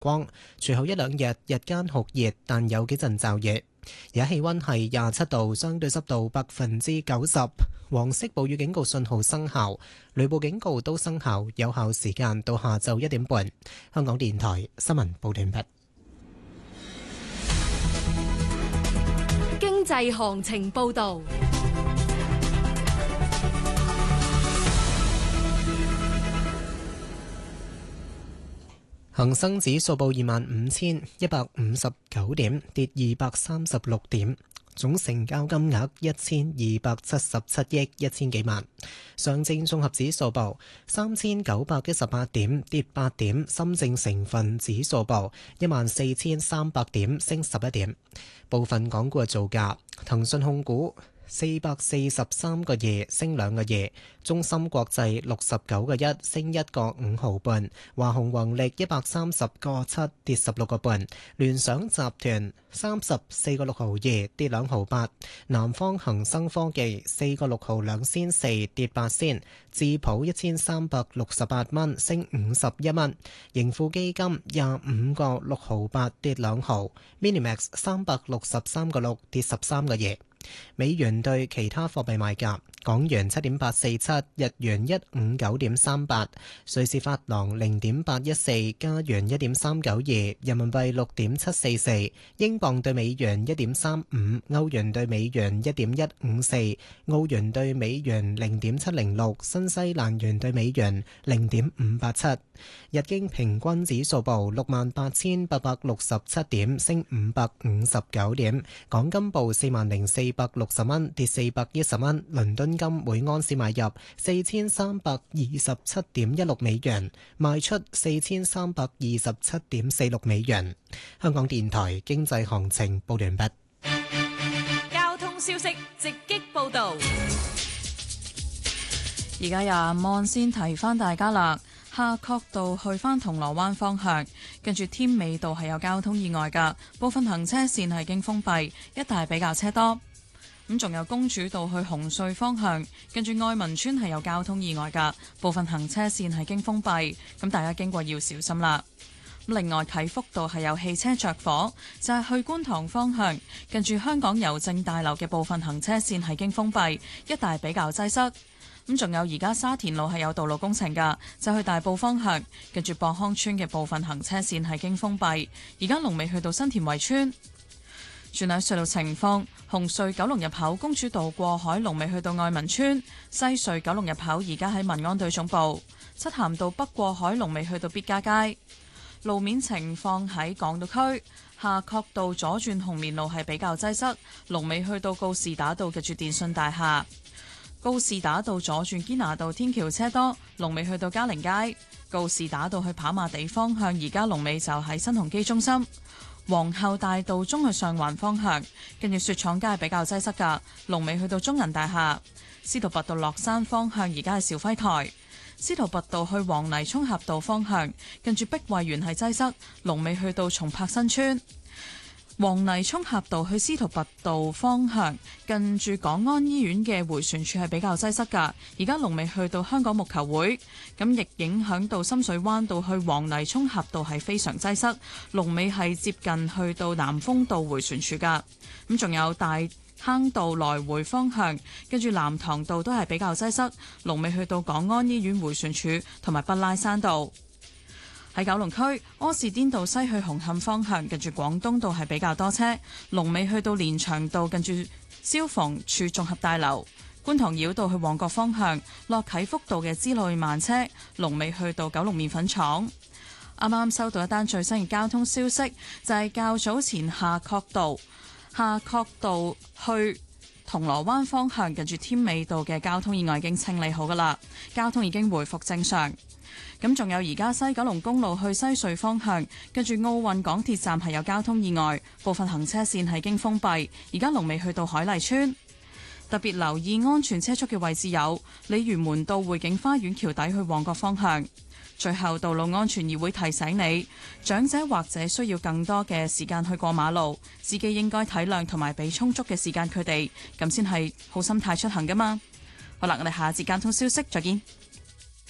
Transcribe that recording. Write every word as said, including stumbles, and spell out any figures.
光，隨後一兩日日間酷熱，但有幾陣驟雨。而家氣溫係廿七度，相對濕度百分之九十，黃色暴雨警告信號生效，雷暴警告都生效，有效時間到下晝一點半。香港電台新聞報道完畢。 經濟行情報道。 恒生指數報二萬五千一百五十九點，跌二百三十六點，總成交金額一千二百七十七億一千幾萬。上證綜合指數報三千九百一十八點，跌八點。深證成分指數報一萬四千三百點，升十一點。部分港股嘅造價，騰訊控股四百四十三個二升兩個二，中芯國際六十九個一升一個五毫半，華虹宏力一百三十個七跌十六個半，聯想集團三十四個六毫二跌兩毫八，南方恒生科技四個六毫兩仙四跌八仙，智普一千三百六十八蚊升五十一蚊，盈富基金廿五個六毫八跌兩毫 ，Minimax 三百六十三個六跌十三個二。美元對其他貨幣賣價：港元七點八四七，日元一五九點三八，瑞士法郎零點八一四，加元一點三九二，人民幣六點七四四，英鎊對美元一點三五，歐元對美元一點一五四，澳元對美元零點七零六，新西蘭元對美元零點五八七。日經平均指數報六萬八千八百六十七點，升五百五十九點。港金報四萬零四百六十蚊，跌四百一十蚊。倫敦金每安士買入四千三百二十七點一六美元，賣出四千三百二十七點四六美元。香港電台經濟行情報完畢。 交通消息直擊報道。 而家由阿 Mon 先提翻大家啦。夏慤道去返銅鑼灣方向，跟住添美道係有交通意外㗎，部分行車線係經封閉，一帶比較車多。咁仲有公主道去紅隧方向，跟住愛民村係有交通意外㗎，部分行車線係經封閉，咁大家經過要小心啦。另外啟福道係有汽車着火，就係、是、去觀塘方向，跟住香港郵政大樓嘅部分行車線係經封閉，一帶比較擠塞。咁仲有而家沙田路係有道路工程㗎，就去大埔方向，跟住博康村嘅部分行車線係經封閉。而家龍尾去到新田圍村。轉睇隧道情況，紅隧九龍入口公主道過海龍尾去到愛民村，西隧九龍入口而家喺民安隊總部，漆咸道北過海龍尾去到必嘉街。路面情況喺港島區夏慤道左轉紅棉路係比較擠塞，龍尾去到告士打道嘅住電信大廈。告士打道左轉堅拿道天橋車多，龍尾去到嘉寧街。告士打道去跑馬地方向，而家龍尾就喺新鴻基中心。皇后大道中去上環方向，跟住雪廠街比較擠塞㗎，龍尾去到中銀大廈。司徒拔道落山方向，而家係肇輝台。司徒拔道去黃泥涌峽道方向，跟住碧桂園係擠塞，龍尾去到松柏新村。黃泥涌峽道去司徒拔道方向，近住港安醫院嘅迴旋處係比較擠塞㗎。而家龍尾去到香港木球會，咁亦影響到深水灣道去黃泥涌峽道係非常擠塞，龍尾係接近去到南豐道迴旋處㗎。咁仲有大坑道來回方向，跟住南塘道都係比較擠塞，龍尾去到港安醫院迴旋處同埋北拉山道。喺九龍區柯士甸道西去紅磡方向，近住廣東道係比較多車，龍尾去到連翔道近住消防處綜合大樓。觀塘繞道去旺角方向，落啟福道嘅支路慢車，龍尾去到九龍麵粉廠。啱啱收到一單最新嘅交通消息，就係、是、較早前夏慤道夏慤道去銅鑼灣方向，近住添美道嘅交通意外已經清理好㗎喇，交通已經回復正常。咁仲有而家西九龍公路去西隧方向，跟住奧運港鐵站係有交通意外，部分行車線係經封閉。而家龍尾去到海麗村，特別留意安全車速嘅位置有鯉魚門道匯景花園橋底去旺角方向。最後，道路安全議會提醒你，長者或者需要更多嘅時間去過馬路，司機應該體諒同埋俾充足嘅時間佢哋，咁先係好心態出行㗎嘛。好啦，我哋下節交通消息再見。